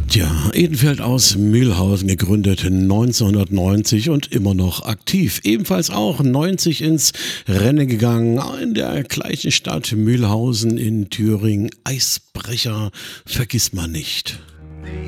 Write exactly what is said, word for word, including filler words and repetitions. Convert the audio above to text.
Tja, Edenfeld aus Mühlhausen, gegründet neunzehnhundertneunzig und immer noch aktiv. Ebenfalls auch neunzig ins Rennen gegangen, in der gleichen Stadt Mühlhausen in Thüringen. Eisbrecher vergisst man nicht.